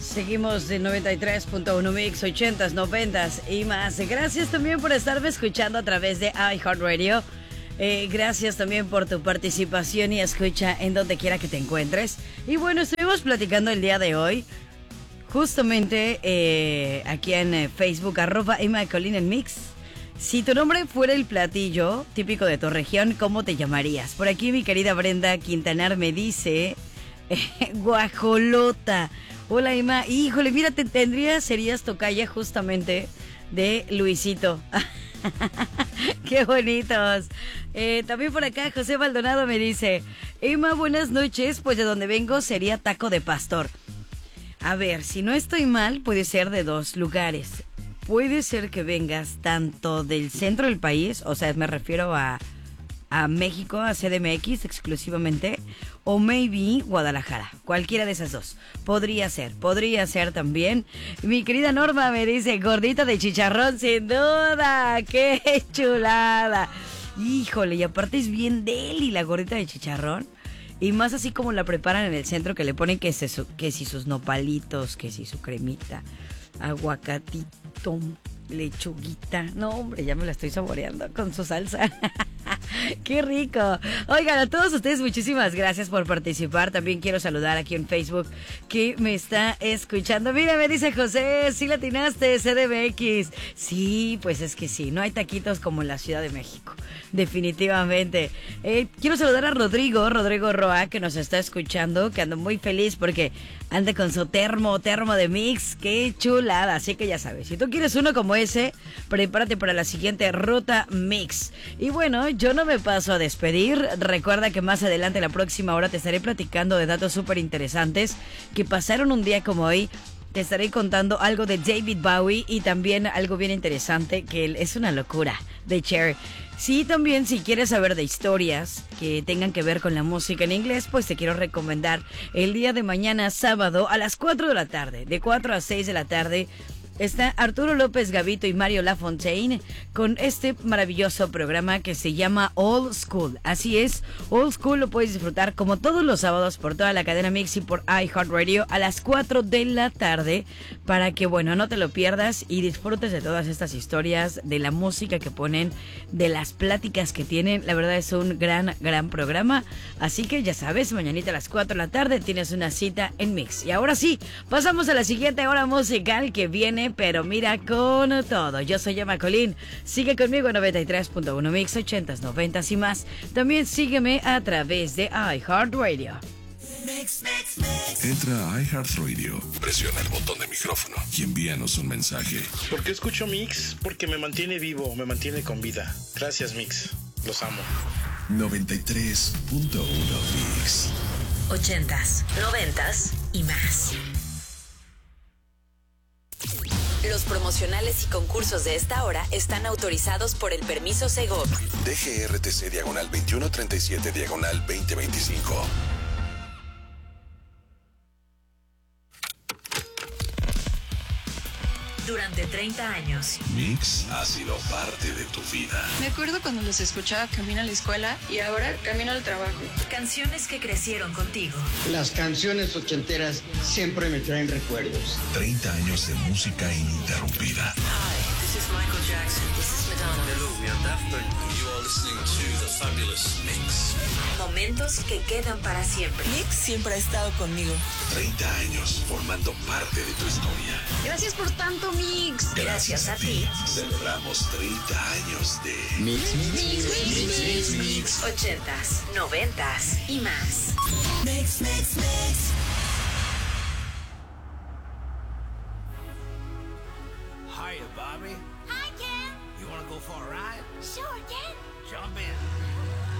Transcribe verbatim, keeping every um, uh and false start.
Seguimos de noventa y tres punto uno Mix, ochentas, noventas y más. Gracias también por estarme escuchando a través de iHeartRadio. Eh, gracias también por tu participación y escucha en donde quiera que te encuentres. Y bueno, estuvimos platicando el día de hoy, justamente eh, aquí en eh, Facebook, arroba Emma Colín en Mix. Si tu nombre fuera el platillo típico de tu región, ¿cómo te llamarías? Por aquí mi querida Brenda Quintanar me dice eh, guajolota. Hola Emma, híjole, mira, te tendría, serías tocaya justamente de Luisito. Qué bonitos. Eh, también por acá José Maldonado me dice, Emma, buenas noches, pues de donde vengo sería taco de pastor. A ver, si no estoy mal, puede ser de dos lugares. Puede ser que vengas tanto del centro del país, o sea, me refiero a, a México, a C D M X exclusivamente, o maybe Guadalajara. Cualquiera de esas dos. Podría ser, podría ser también. Mi querida Norma me dice, gordita de chicharrón, sin duda. ¡Qué chulada! Híjole, y aparte es bien deli la gordita de chicharrón. Y más así como la preparan en el centro, que le ponen que, se, que si sus nopalitos, que si su cremita, aguacatito, lechuguita. No, hombre, ya me la estoy saboreando con su salsa. ¡Qué rico! Oigan, a todos ustedes muchísimas gracias por participar. También quiero saludar aquí en Facebook que me está escuchando. Mira, me dice José, sí latinaste, C D M X. Sí, pues es que sí, no hay taquitos como en la Ciudad de México, definitivamente. Eh, quiero saludar a Rodrigo, Rodrigo Roa, que nos está escuchando, que ando muy feliz porque anda con su termo, termo de Mix. ¡Qué chulada! Así que ya sabes, si tú quieres uno como ese, prepárate para la siguiente ruta Mix. Y bueno, yo no me paso a despedir. Recuerda que más adelante, la próxima hora, te estaré platicando de datos súper interesantes que pasaron un día como hoy. Te estaré contando algo de David Bowie y también algo bien interesante que es una locura de Cher. Sí, también si quieres saber de historias que tengan que ver con la música en inglés, pues te quiero recomendar el día de mañana sábado a las cuatro de la tarde, de cuatro a seis de la tarde. Está Arturo López Gavito y Mario Lafontaine con este maravilloso programa que se llama Old School. Así es, Old School lo puedes disfrutar como todos los sábados por toda la cadena Mix y por iHeartRadio a las cuatro de la tarde para que, bueno, no te lo pierdas y disfrutes de todas estas historias, de la música que ponen, de las pláticas que tienen. La verdad es un gran, gran programa. Así que ya sabes, mañanita a las cuatro de la tarde tienes una cita en Mix. Y ahora sí, pasamos a la siguiente hora musical que viene, pero mira con todo. Yo soy Emma Colín. Sigue conmigo en noventa y tres punto uno Mix, ochentas, noventas y más. También sígueme a través de iHeartRadio. Mix, mix, mix. Entra a iHeartRadio, presiona el botón de micrófono y envíanos un mensaje. ¿Por qué escucho Mix? Porque me mantiene vivo, me mantiene con vida. Gracias, Mix. Los amo. noventa y tres punto uno Mix. Ochentas, noventas y más. Los promocionales y concursos de esta hora están autorizados por el permiso Segov. D G R T C diagonal veintiuno treinta y siete diagonal veinte veinticinco. Durante treinta años, Mix ha sido parte de tu vida. Me acuerdo cuando los escuchaba camino a la escuela y ahora camino al trabajo. Canciones que crecieron contigo. Las canciones ochenteras siempre me traen recuerdos. treinta años de música ininterrumpida. Hi, this is Michael Jackson. This is Madonna. Hello, we are Daft Punk. You are listening to The Fabulous Mix. Momentos que quedan para siempre. Mix siempre ha estado conmigo. treinta años formando parte de tu historia. Gracias por tanto, Mix. Gracias a ti. Celebramos treinta años de Mix, mix, Mix, mix, mix, mix. Ochentas, noventas y más. Mix, mix, mix. Hiya, Bobby. Hi, Ken. You want to go for a ride? Sure, Ken. Jump in.